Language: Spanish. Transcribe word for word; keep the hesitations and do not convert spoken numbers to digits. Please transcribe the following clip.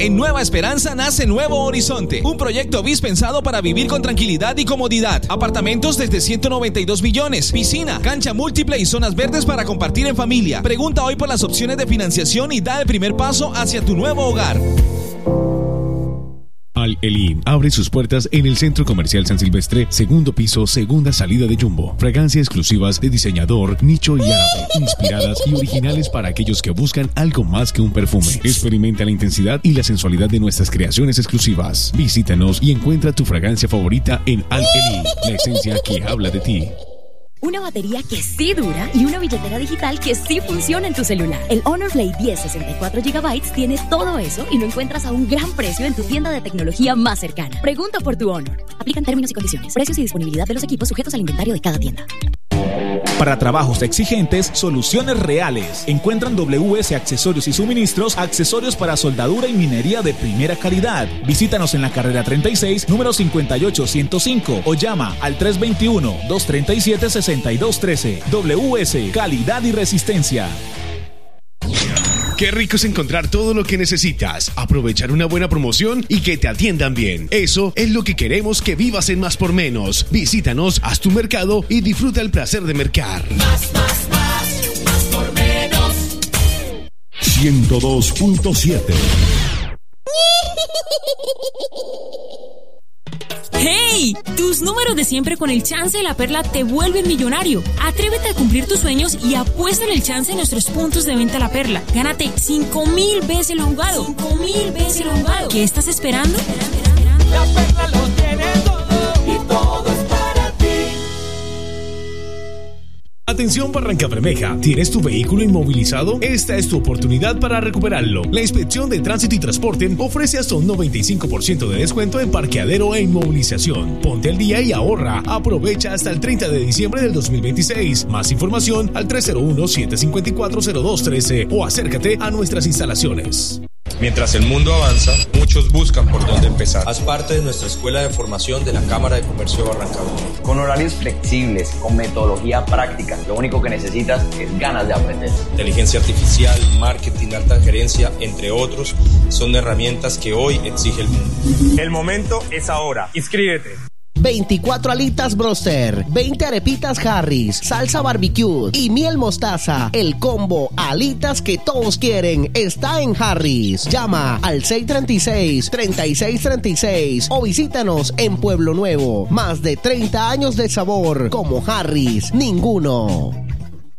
En Nueva Esperanza nace Nuevo Horizonte, un proyecto B I S pensado para vivir con tranquilidad y comodidad. Apartamentos desde ciento noventa y dos millones, piscina, cancha múltiple y zonas verdes para compartir en familia. Pregunta hoy por las opciones de financiación y da el primer paso hacia tu nuevo hogar. Al Elim abre sus puertas en el Centro Comercial San Silvestre, segundo piso, segunda salida de Jumbo. Fragancias exclusivas de diseñador, nicho y árabe, inspiradas y originales para aquellos que buscan algo más que un perfume. Experimenta la intensidad y la sensualidad de nuestras creaciones exclusivas. Visítanos y encuentra tu fragancia favorita en Al Elim, la esencia que habla de ti. Una batería que sí dura y una billetera digital que sí funciona en tu celular. El Honor Play diez sesenta y cuatro gigabytes tiene todo eso y lo encuentras a un gran precio en tu tienda de tecnología más cercana. Pregunta por tu Honor. Aplican términos y condiciones. Precios y disponibilidad de los equipos sujetos al inventario de cada tienda. Para trabajos exigentes, soluciones reales. Encuentran W S Accesorios y Suministros, accesorios para soldadura y minería de primera calidad. Visítanos en la carrera treinta y seis, número cincuenta y ocho ciento cinco o llama al tres dos uno, dos tres siete, seis dos uno tres. W S, calidad y resistencia. Qué rico es encontrar todo lo que necesitas, aprovechar una buena promoción y que te atiendan bien. Eso es lo que queremos que vivas en Más por Menos. Visítanos, haz tu mercado y disfruta el placer de mercar. Más, más, más, más por menos. ciento dos punto siete. ¡Hey! Tus números de siempre con el Chance de la Perla te vuelven millonario. Atrévete a cumplir tus sueños y apuesta en el Chance en nuestros puntos de venta La Perla. Gánate cinco mil veces lo jugado. cinco mil veces lo jugado. ¿Qué estás esperando? La Perla lo tiene todo y todo es para ti. Atención Barranca Bermeja, ¿tienes tu vehículo inmovilizado? Esta es tu oportunidad para recuperarlo. La Inspección de Tránsito y Transporte ofrece hasta un noventa y cinco por ciento de descuento en parqueadero e inmovilización. Ponte al día y ahorra. Aprovecha hasta el treinta de diciembre del dos mil veintiséis. Más información al tres cero uno, siete cinco cuatro, cero dos uno tres o acércate a nuestras instalaciones. Mientras el mundo avanza, muchos buscan por dónde empezar. Haz parte de nuestra escuela de formación de la Cámara de Comercio de Barranca Bermeja. Con horarios flexibles, con metodología práctica, lo único que necesitas es ganas de aprender. Inteligencia artificial, marketing, alta gerencia, entre otros, son herramientas que hoy exige el mundo. El momento es ahora. Inscríbete. veinticuatro alitas Broster, veinte arepitas Harris, salsa barbecue y miel mostaza. El combo alitas que todos quieren está en Harris. Llama al seis tres seis, tres seis tres seis o visítanos en Pueblo Nuevo. Más de treinta años de sabor como Harris, ninguno.